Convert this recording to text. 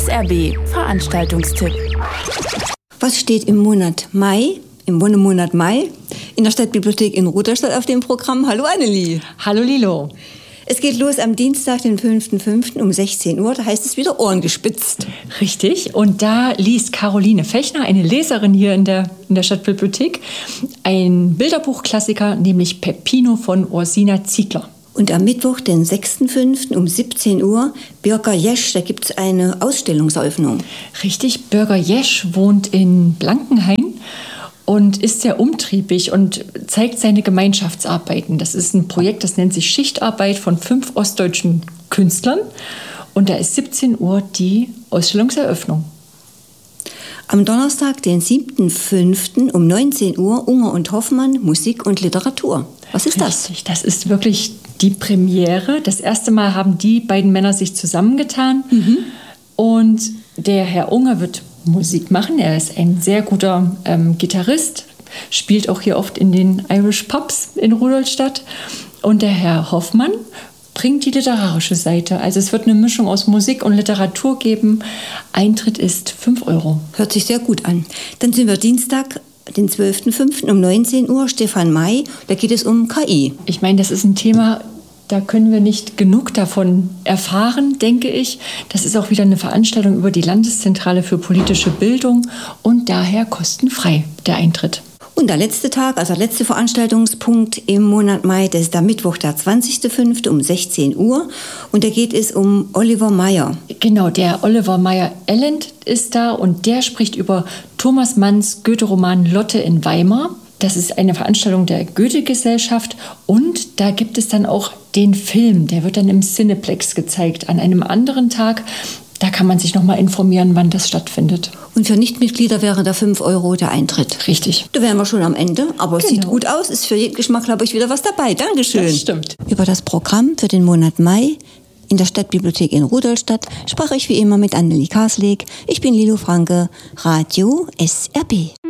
SRB Veranstaltungstipp. Was steht im Monat Mai, im Wonnemonat Mai, in der Stadtbibliothek in Rudolstadt auf dem Programm? Hallo Annelie. Hallo Lilo. Es geht los am Dienstag, den 5.5. um 16 Uhr. Da heißt es wieder Ohren gespitzt. Richtig. Und da liest Caroline Fechner, eine Leserin hier in der Stadtbibliothek, ein Bilderbuchklassiker, nämlich Peppino von Ursina Ziegler. Und am Mittwoch, den 6.5. um 17 Uhr, Birger Jesch, da gibt es eine Ausstellungseröffnung. Richtig. Birger Jesch wohnt in Blankenhain und ist sehr umtriebig und zeigt seine Gemeinschaftsarbeiten. Das ist ein Projekt, das nennt sich Schichtarbeit von 5 ostdeutschen Künstlern. Und da ist 17 Uhr die Ausstellungseröffnung. Am Donnerstag, den 7.5. um 19 Uhr, Unger und Hoffmann, Musik und Literatur. Was ist das? Richtig, das ist wirklich die Premiere. Das erste Mal haben die beiden Männer sich zusammengetan. Und der Herr Unger wird Musik machen. Er ist ein sehr guter Gitarrist, spielt auch hier oft in den Irish Pubs in Rudolstadt. Und der Herr Hoffmann bringt die literarische Seite. Also es wird eine Mischung aus Musik und Literatur geben. Eintritt ist 5 Euro. Hört sich sehr gut an. Dann sind wir Dienstag, den 12.5. um 19 Uhr, Stefan May. Da geht es um KI. Ich meine, das ist ein Thema, da können wir nicht genug davon erfahren, denke ich. Das ist auch wieder eine Veranstaltung über die Landeszentrale für politische Bildung und daher kostenfrei der Eintritt. Und der letzte Tag, also der letzte Veranstaltungspunkt im Monat Mai, das ist der Mittwoch, der 20.5. um 16 Uhr. Und da geht es um Oliver Meyer. Genau, der Oliver Meyer-Elend ist da und der spricht über Thomas Manns Goethe-Roman Lotte in Weimar. Das ist eine Veranstaltung der Goethe-Gesellschaft und da gibt es dann auch den Film, der wird dann im Cineplex gezeigt an einem anderen Tag. Da kann man sich noch mal informieren, wann das stattfindet. Und für Nichtmitglieder wäre da 5 Euro der Eintritt. Richtig. Da wären wir schon am Ende, aber es sieht gut aus, ist für jeden Geschmack, glaube ich, wieder was dabei. Dankeschön. Das stimmt. Über das Programm für den Monat Mai in der Stadtbibliothek in Rudolstadt sprach ich wie immer mit Annelie Karsleg. Ich bin Lilo Franke, Radio SRB.